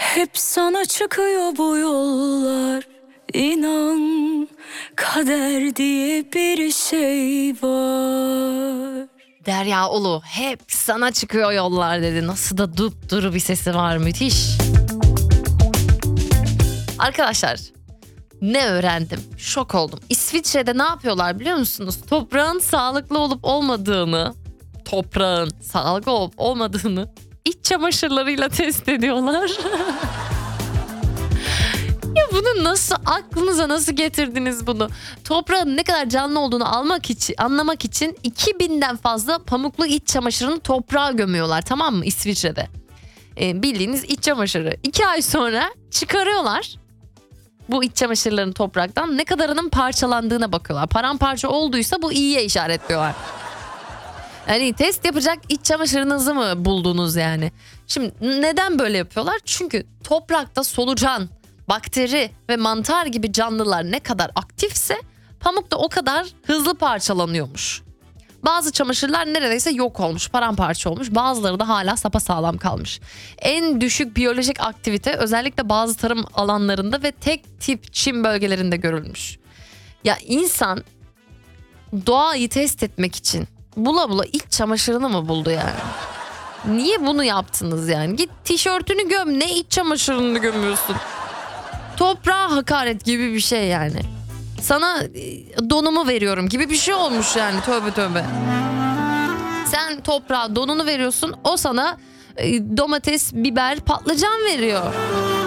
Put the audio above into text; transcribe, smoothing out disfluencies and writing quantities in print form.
Hep sana çıkıyor bu yollar. İnan kader diye bir şey var. Derya Ulu hep sana çıkıyor yollar dedi. Nasıl da dupduru bir sesi var, müthiş. Arkadaşlar ne öğrendim? Şok oldum. İsviçre'de ne yapıyorlar biliyor musunuz? Toprağın sağlıklı olup olmadığını iç çamaşırlarıyla test ediyorlar. Ya bunu aklınıza nasıl getirdiniz bunu? Toprağın ne kadar canlı olduğunu anlamak için 2000'den fazla pamuklu iç çamaşırını toprağa gömüyorlar, tamam mı, İsviçre'de? Bildiğiniz iç çamaşırı. 2 ay sonra çıkarıyorlar. Bu iç çamaşırların topraktan ne kadarının parçalandığına bakıyorlar. Paramparça olduysa bu iyiye işaretliyorlar. Yani test yapacak iç çamaşırınızı mı buldunuz yani? Şimdi neden böyle yapıyorlar? Çünkü toprakta solucan, bakteri ve mantar gibi canlılar ne kadar aktifse pamuk da o kadar hızlı parçalanıyormuş. Bazı çamaşırlar neredeyse yok olmuş, paramparça olmuş. Bazıları da hala sapasağlam kalmış. En düşük biyolojik aktivite özellikle bazı tarım alanlarında ve tek tip çim bölgelerinde görülmüş. Ya insan doğayı test etmek için bula bula iç çamaşırını mı buldu yani? Niye bunu yaptınız yani? Git tişörtünü göm, ne iç çamaşırını gömüyorsun? Toprağa hakaret gibi bir şey yani. Sana donumu veriyorum gibi bir şey olmuş yani, tövbe tövbe. Sen toprağa donunu veriyorsun, o sana domates, biber, patlıcan veriyor.